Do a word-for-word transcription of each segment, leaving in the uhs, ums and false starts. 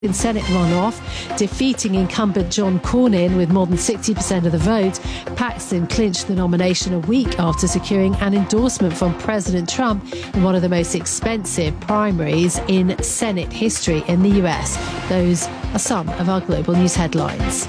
in Senate runoff, defeating incumbent John Cornyn with more than sixty percent of the vote. Paxton clinched the nomination a week after securing an endorsement from President Trump in one of the most expensive primaries in Senate history in the U S. Those are some of our global news headlines.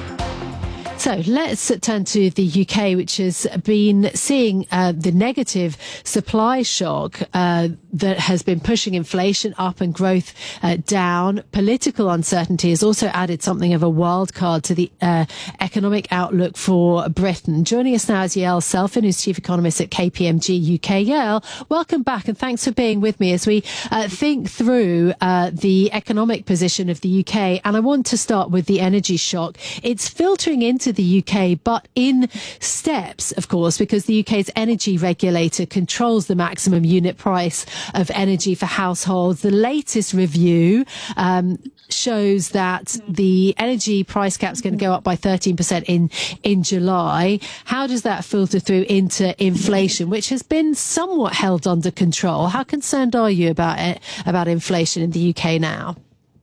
So let's turn to the U K, which has been seeing uh, the negative supply shock uh, that has been pushing inflation up and growth uh, down. Political uncertainty has also added something of a wild card to the uh, economic outlook for Britain. Joining us now is Yael Selfin, who's Chief Economist at K P M G U K. Yael, welcome back and thanks for being with me as we uh, think through uh, the economic position of the U K. And I want to start with the energy shock. It's filtering into the U K, but in steps, of course, because the U K's energy regulator controls the maximum unit price of energy for households. The latest review um, shows that the energy price cap is going to go up by thirteen percent in, in July. How does that filter through into inflation, which has been somewhat held under control? How concerned are you about it, about inflation in the U K now?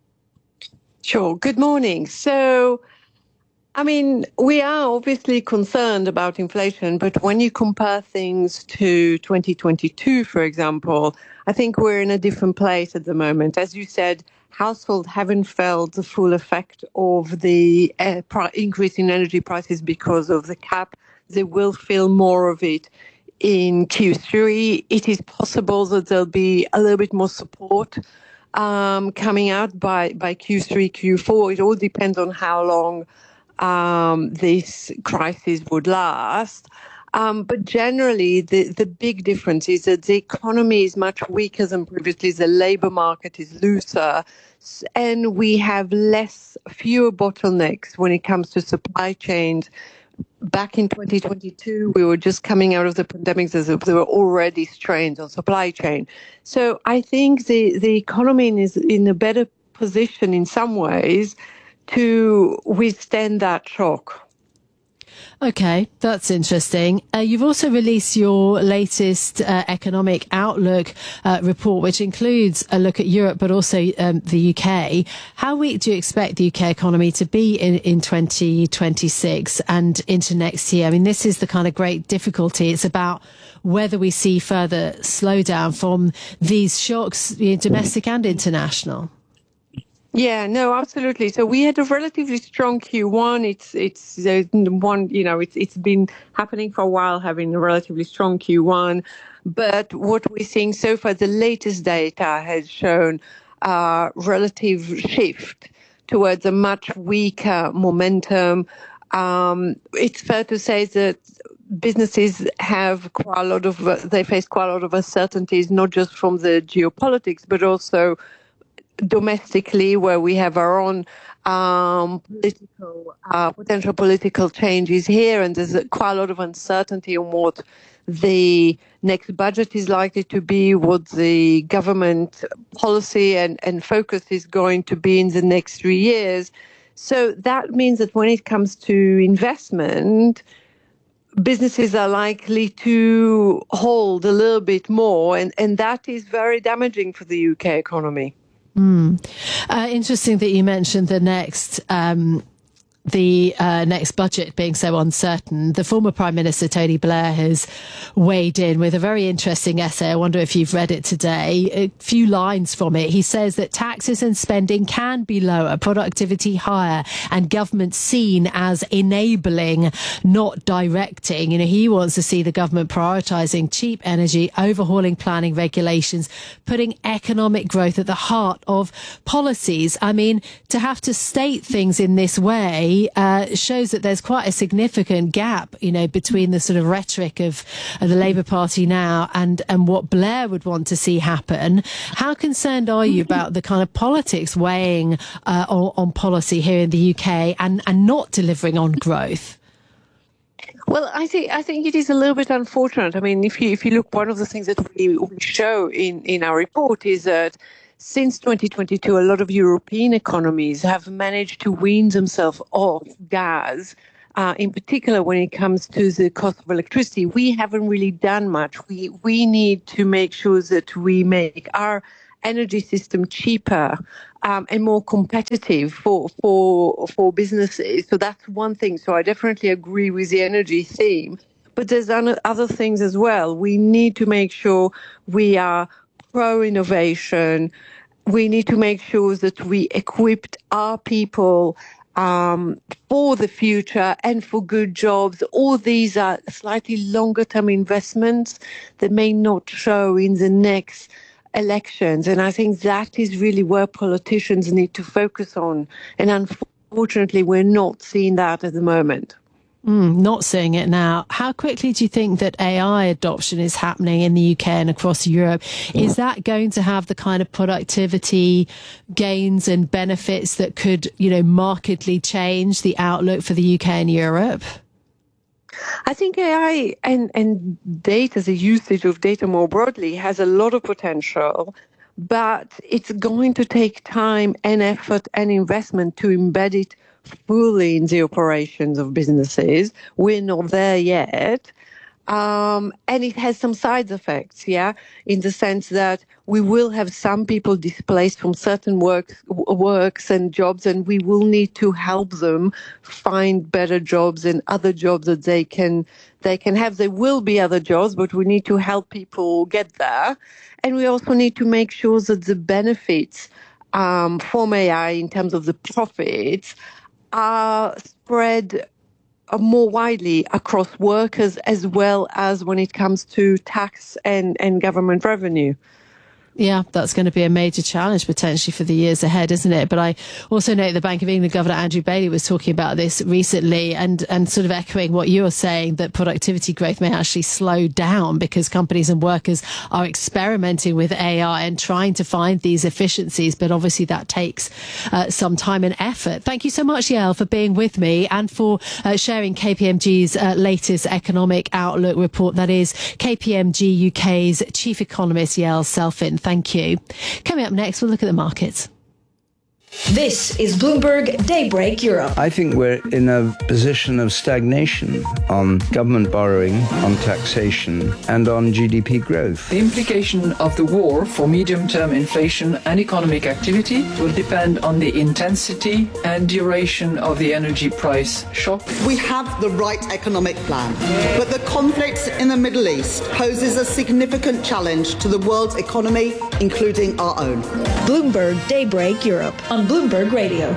Sure. Good morning. So, I mean, we are obviously concerned about inflation, but when you compare things to twenty twenty-two, for example, I think we're in a different place at the moment. As you said, households haven't felt the full effect of the uh, pri- increase in energy prices because of the cap. They will feel more of it in Q three. It is possible that there'll be a little bit more support um, coming out by, by Q three, Q four. It all depends on how long Um, this crisis would last. Um, but generally, the, the big difference is that the economy is much weaker than previously. The labor market is looser, and we have less, fewer bottlenecks when it comes to supply chains. Back in twenty twenty-two, we were just coming out of the pandemic. There were already strains on supply chain. So I think the, the economy is in a better position in some ways to withstand that shock. Okay, that's interesting. Uh, you've also released your latest uh, economic outlook uh, report, which includes a look at Europe, but also um, the U K. How weak do you expect the U K economy to be in, in twenty twenty-six and into next year? I mean, this is the kind of great difficulty. It's about whether we see further slowdown from these shocks, you know, domestic and international. Yeah, no, absolutely. So we had a relatively strong Q one. It's it's uh, one, you know, it's it's been happening for a while, having a relatively strong Q one. But what we're seeing so far, the latest data has shown a relative shift towards a much weaker momentum. Um, it's fair to say that businesses have quite a lot of, uh, they face quite a lot of uncertainties, not just from the geopolitics, but also domestically, where we have our own um, political, uh, potential political changes here, and there's quite a lot of uncertainty on what the next budget is likely to be, what the government policy and, and focus is going to be in the next three years. So that means that when it comes to investment, businesses are likely to hold a little bit more, and, and that is very damaging for the U K economy. Mm. Uh, interesting that you mentioned the next um, the uh, next budget being so uncertain. The former Prime Minister, Tony Blair, has weighed in with a very interesting essay. I wonder if you've read it today. A few lines from it. He says that taxes and spending can be lower, productivity higher, and government seen as enabling, not directing. You know, he wants to see the government prioritising cheap energy, overhauling planning regulations, putting economic growth at the heart of policies. I mean, to have to state things in this way Uh, shows that there's quite a significant gap, you know, between the sort of rhetoric of, of the Labour Party now and, and what Blair would want to see happen. How concerned are you about the kind of politics weighing uh, on, on policy here in the U K and, and not delivering on growth? Well, I think I think it is a little bit unfortunate. I mean, if you if you look, one of the things that we, we show in, in our report is that since twenty twenty-two, a lot of European economies have managed to wean themselves off gas, uh, in particular when it comes to the cost of electricity. We haven't really done much. We we need to make sure that we make our energy system cheaper um, and more competitive for for for businesses. So that's one thing. So I definitely agree with the energy theme. But there's other things as well. We need to make sure we are pro-innovation. We need to make sure that we equipped our people um, for the future and for good jobs. All these are slightly longer term investments that may not show in the next elections. And I think that is really where politicians need to focus on. And unfortunately, we're not seeing that at the moment. Mm, not seeing it now. How quickly do you think that A I adoption is happening in the U K and across Europe? Is that going to have the kind of productivity gains and benefits that could, you know, markedly change the outlook for the U K and Europe? I think A I and, and data, the usage of data more broadly, has a lot of potential, but it's going to take time and effort and investment to embed it fully in the operations of businesses. We're not there yet. Um, and it has some side effects, yeah, in the sense that we will have some people displaced from certain works, works and jobs, and we will need to help them find better jobs and other jobs that they can they can have. There will be other jobs, but we need to help people get there. And we also need to make sure that the benefits um, from A I in terms of the profits are spread more widely across workers as well as when it comes to tax and, and government revenue. Yeah, that's going to be a major challenge potentially for the years ahead, isn't it? But I also know the Bank of England Governor Andrew Bailey was talking about this recently and, and sort of echoing what you were saying, that productivity growth may actually slow down because companies and workers are experimenting with A I and trying to find these efficiencies. But obviously that takes uh, some time and effort. Thank you so much, Yael, for being with me and for uh, sharing K P M G's uh, latest economic outlook report. That is K P M G U K's chief economist, Yael Selfin. Thank you. Coming up next, we'll look at the markets. This is Bloomberg Daybreak Europe. I think we're in a position of stagnation on government borrowing, on taxation, and on G D P growth. The implication of the war for medium-term inflation and economic activity will depend on the intensity and duration of the energy price shock. We have the right economic plan, but the conflict in the Middle East poses a significant challenge to the world's economy, including our own. Bloomberg Daybreak Europe on Bloomberg Radio.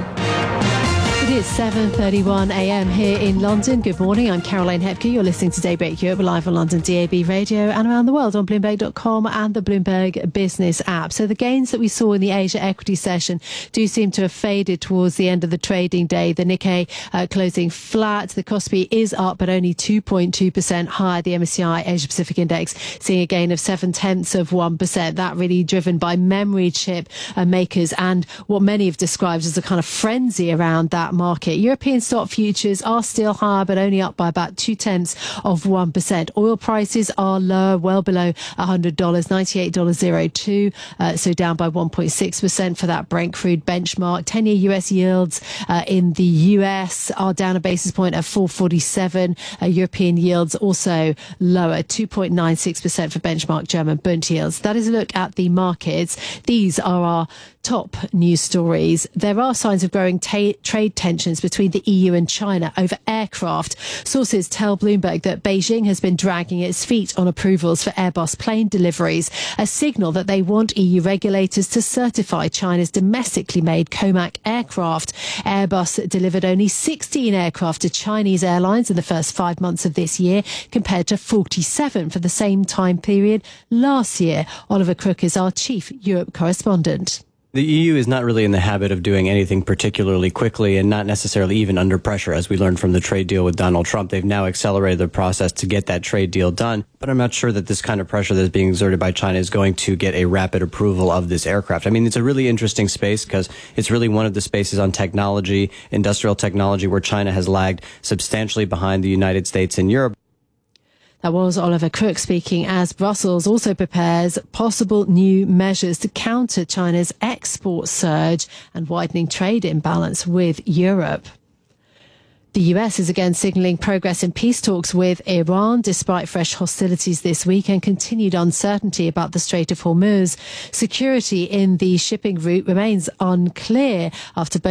It is seven thirty-one a m here in London. Good morning. I'm Caroline Hepke. You're listening to Daybreak Europe live on London D A B radio and around the world on Bloomberg dot com and the Bloomberg Business app. So the gains that we saw in the Asia equity session do seem to have faded towards the end of the trading day. The Nikkei uh, closing flat. The Kospi is up, but only two point two percent higher. The M S C I Asia Pacific Index seeing a gain of seven tenths of one percent. That really driven by memory chip uh, makers and what many have described as a kind of frenzy around that market. European stock futures are still higher, but only up by about two tenths of one percent. Oil prices are lower, well below one hundred dollars, ninety-eight dollars oh two, uh, so down by one point six percent for that Brent crude benchmark. ten-year U S yields uh, in the U S are down a basis point at four forty-seven. Uh, European yields also lower, two point nine six percent for benchmark German Bund yields. That is a look at the markets. These are our top news stories. There are signs of growing ta- trade tensions between the E U and China over aircraft. Sources tell Bloomberg that Beijing has been dragging its feet on approvals for Airbus plane deliveries, a signal that they want E U regulators to certify China's domestically made Comac aircraft. Airbus delivered only sixteen aircraft to Chinese airlines in the first five months of this year, compared to forty-seven for the same time period last year. Oliver Crook is our chief Europe correspondent. The E U is not really in the habit of doing anything particularly quickly and not necessarily even under pressure, as we learned from the trade deal with Donald Trump. They've now accelerated the process to get that trade deal done. But I'm not sure that this kind of pressure that's being exerted by China is going to get a rapid approval of this aircraft. I mean, it's a really interesting space because it's really one of the spaces on technology, industrial technology, where China has lagged substantially behind the United States and Europe. That was Oliver Crook speaking as Brussels also prepares possible new measures to counter China's export surge and widening trade imbalance with Europe. The U S is again signalling progress in peace talks with Iran, despite fresh hostilities this week and continued uncertainty about the Strait of Hormuz. Security in the shipping route remains unclear after both